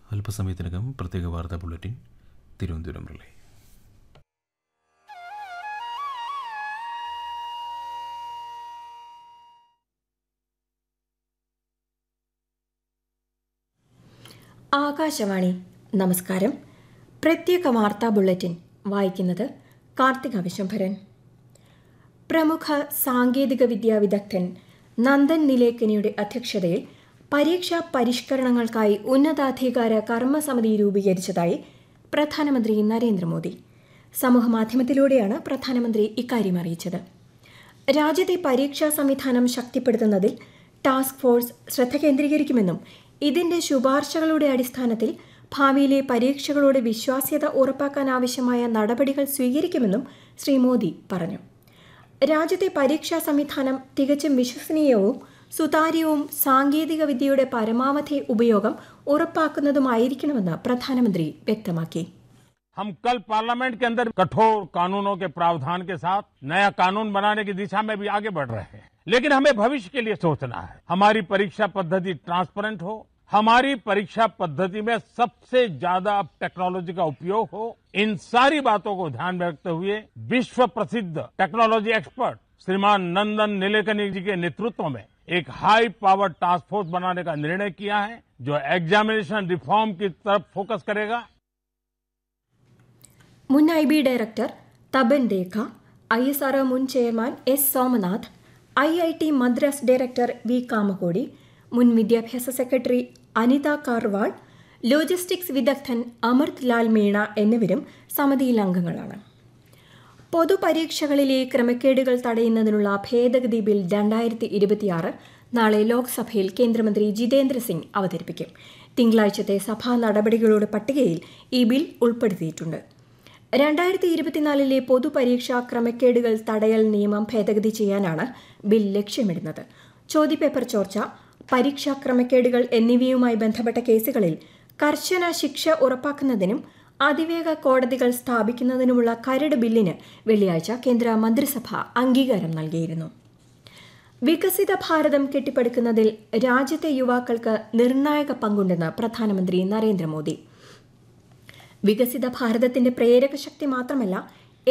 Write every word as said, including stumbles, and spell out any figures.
അല്പസമയത്തിനകം പ്രത്യേക വാർത്താ ബുള്ളറ്റിൻ തിരുവനന്തപുരം റിലേ. ആകാശവാണി. നമസ്കാരം. പ്രത്യേക വാർത്താ ബുള്ളറ്റിൻ വായിക്കുന്നത് കാർത്തിക വിശംഭരൻ. പ്രമുഖ സാങ്കേതിക വിദ്യാ വിദഗ്ധൻ നന്ദൻ നിലേക്കനിയുടെ അധ്യക്ഷതയിൽ പരീക്ഷാ പരിഷ്കരണങ്ങൾക്കായി ഉന്നതാധികാര കർമ്മസമിതി രൂപീകരിച്ചതായി പ്രധാനമന്ത്രി നരേന്ദ്രമോദി. സമൂഹമാധ്യമത്തിലൂടെയാണ് പ്രധാനമന്ത്രി ഇക്കാര്യം അറിയിച്ചത്. രാജ്യത്തെ പരീക്ഷാ സംവിധാനം ശക്തിപ്പെടുത്തുന്നതിൽ ടാസ്ക് ഫോഴ്സ് ശ്രദ്ധ കേന്ദ്രീകരിക്കുമെന്നും ഇതിന്റെ ശുപാർശകളുടെ അടിസ്ഥാനത്തിൽ ഭാവിയിലെ പരീക്ഷകളുടെ വിശ്വാസ്യത ഉറപ്പാക്കാനാവശ്യമായ നടപടികൾ സ്വീകരിക്കുമെന്നും ശ്രീ മോദി പറഞ്ഞു. രാജ്യത്തെ പരീക്ഷാ സംവിധാനം തികച്ചും വിശ്വസനീയവും സുതാര്യവും സാങ്കേതിക വിദ്യയുടെ പരമാവധി ഉപയോഗം ഉറപ്പാക്കുന്നതുമായിരിക്കണമെന്ന് പ്രധാനമന്ത്രി വ്യക്തമാക്കി. हम कल पार्लियामेंट के अंदर कठोर कानूनों के प्रावधान के साथ नया कानून बनाने की दिशा में भी आगे बढ़ रहे हैं, लेकिन हमें भविष्य के लिए सोचना है. हमारी परीक्षा पद्धति ट्रांसपेरेंट हो, हमारी परीक्षा पद्धति में सबसे ज्यादा टेक्नोलॉजी का उपयोग हो. इन सारी बातों को ध्यान में रखते हुए विश्व प्रसिद्ध टेक्नोलॉजी एक्सपर्ट श्रीमान नंदन निलेकनी जी के नेतृत्व में एक हाई पावर टास्क फोर्स बनाने का निर्णय किया है, जो एग्जामिनेशन रिफॉर्म की तरफ फोकस करेगा. മുൻ I B director Tapan ദേഖ, I S R മുൻ chairman S Somnath, I I T Madras director V Kamakoti, മുൻ വിദ്യാഭ്യാസ സെക്രട്ടറി അനിത കാർവാൾ, ലോജിസ്റ്റിക്സ് വിദഗ്ധൻ അമൃത് ലാൽ മീണ എന്നിവരും സമിതിയിൽ അംഗങ്ങളാണ്. പൊതുപരീക്ഷകളിലെ ക്രമക്കേടുകൾ തടയുന്നതിനുള്ള ഭേദഗതി ബിൽ രണ്ടായിരത്തി ഇരുപത്തിയാറ് നാളെ ലോക്സഭയിൽ കേന്ദ്രമന്ത്രി ജിതേന്ദ്ര സിംഗ് അവതരിപ്പിക്കും. തിങ്കളാഴ്ചത്തെ സഭാ നടപടികളുടെ പട്ടികയിൽ ഈ ബിൽ ഉൾപ്പെടുത്തിയിട്ടുണ്ട്. രണ്ടായിരത്തി ഇരുപത്തിനാലിലെ പൊതുപരീക്ഷാ ക്രമക്കേടുകൾ തടയൽ നിയമം ഭേദഗതി ചെയ്യാനാണ് ബിൽ ലക്ഷ്യമിടുന്നത്. ചോദ്യപേപ്പർ ചോർച്ച, പരീക്ഷാ ക്രമക്കേടുകൾ എന്നിവയുമായി ബന്ധപ്പെട്ട കേസുകളിൽ കർശന ശിക്ഷ ഉറപ്പാക്കുന്നതിനും അതിവേഗ കോടതികൾ സ്ഥാപിക്കുന്നതിനുമുള്ള കരട് ബില്ലിന് വെള്ളിയാഴ്ച കേന്ദ്ര മന്ത്രിസഭ അംഗീകാരം നൽകിയിരുന്നു. വികസിത ഭാരതം കെട്ടിപ്പടുക്കുന്നതിൽ രാജ്യത്തെ യുവാക്കൾക്ക് നിർണായക പങ്കുണ്ടെന്ന് പ്രധാനമന്ത്രി നരേന്ദ്രമോദി. വികസിത ഭാരതത്തിന്റെ പ്രേരക ശക്തി മാത്രമല്ല,